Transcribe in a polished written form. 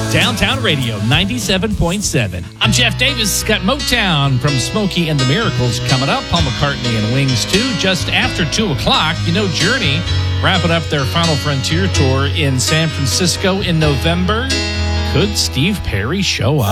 Downtown Radio 97.7. I'm Jeff Davis. Got Motown from Smokey and the Miracles coming up. Paul McCartney and Wings 2 just after 2 o'clock. You know, Journey wrapping up their Final Frontier tour in San Francisco in November. Could Steve Perry show up?